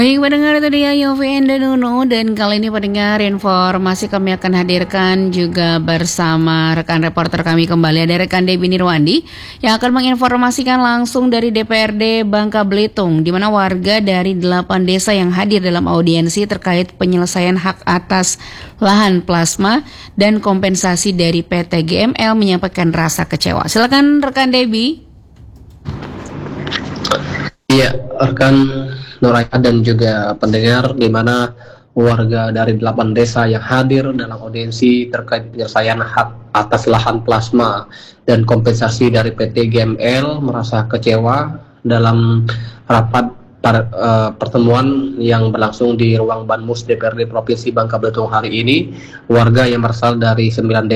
Baik pendengar, itu dia Yofi dan Nuno, dan kali ini pendengar informasi kami akan hadirkan juga bersama rekan reporter kami kembali, ada rekan Debbie Nirwandi yang akan menginformasikan langsung dari DPRD Bangka Belitung, di mana warga dari 8 desa yang hadir dalam audiensi terkait penyelesaian hak atas lahan plasma dan kompensasi dari PT GML menyampaikan rasa kecewa. Silakan rekan Debbie. Iya, rekan Nuraya dan juga pendengar, di mana warga dari 8 desa yang hadir dalam audiensi terkait penyelesaian hak atas lahan plasma dan kompensasi dari PT GML merasa kecewa dalam rapat pertemuan yang berlangsung di ruang Banmus DPRD Provinsi Bangka Belitung hari ini. Warga yang berasal dari 9 desa